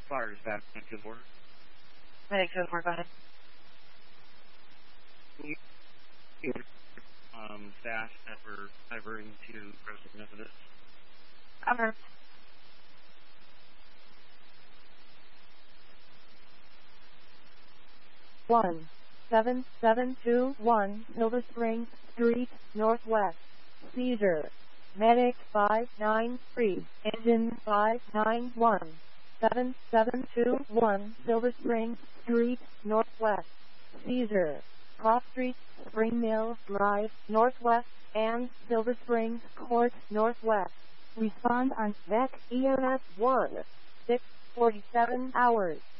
Fire is back. Good work. Medic 204, go ahead. Staff that were diverting to President Methodist. Cover. One 7721 Silver Spring Street, Northwest. Seizure. Medic 593, engine 591. 7721 Silver Spring Street, Northwest. Seizure. Cross Street, Spring Mill Drive, Northwest, and Silver Springs Court, Northwest. Respond on VEC EMS 1. 6:47 hours.